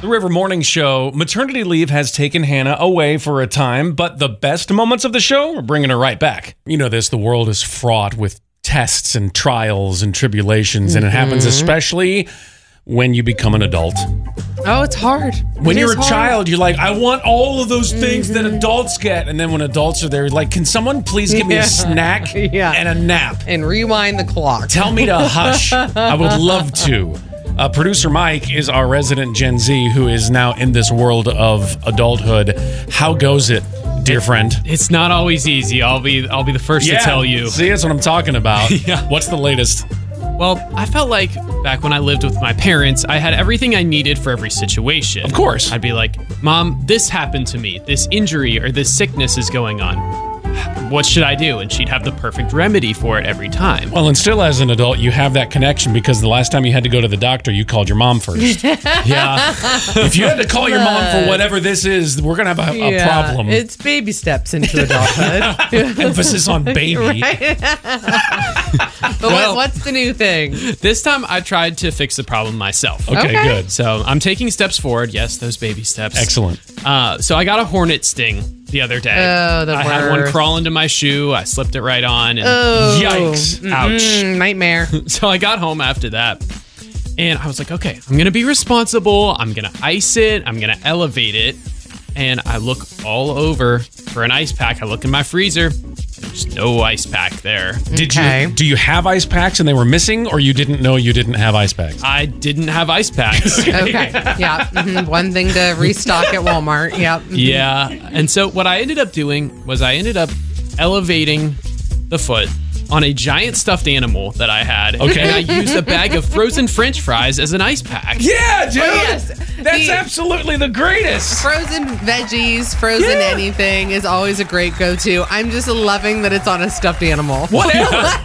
The River Morning Show, maternity leave has taken Hannah away for a time, but the best moments of the show are bringing her right back. You know this, the world is fraught with tests and trials and tribulations, and it happens especially when you become an adult. Oh, it's hard. When you're a child, you're like, I want all of those things that adults get. And then when adults are there, you're like, can someone please give me a snack and a nap? And rewind the clock. Tell me to hush. I would love to. Producer Mike is our resident Gen Z who is now in this world of adulthood. How goes it, dear friend? It's not always easy. I'll be the first to tell you. See, that's what I'm talking about. What's the latest? Well, I felt like back when I lived with my parents, I had everything I needed for every situation. Of course. I'd be like, Mom, this happened to me. This injury or this sickness is going on. What should I do? And she'd have the perfect remedy for it every time. Well, and still as an adult, you have that connection because the last time you had to go to the doctor, you called your mom first. Yeah. If you had to call your mom for whatever this is, we're going to have a problem. It's baby steps into adulthood. Emphasis on baby. But what's the new thing? This time I tried to fix the problem myself. Okay, good. So I'm taking steps forward. Yes, those baby steps. Excellent. So I got a hornet sting the other day. Oh, the I had one crawl into my shoe. I slipped it right on. And Yikes. Ouch. Nightmare. So I got home after that. And I was like, okay, I'm going to be responsible. I'm going to ice it. I'm going to elevate it. And I look all over for an ice pack. I look in my freezer. There's no ice pack there. Do you have ice packs and they were missing, or you didn't know you didn't have ice packs? I didn't have ice packs. Okay. Yeah. One thing to restock at Walmart. Yep. Yeah. And so what I ended up doing was I ended up elevating the foot on a giant stuffed animal that I had. Okay. And I used a bag of frozen French fries as an ice pack. Yeah, dude. Yes. That's absolutely the greatest. Frozen veggies, frozen anything is always a great go-to. I'm just loving that it's on a stuffed animal. What else?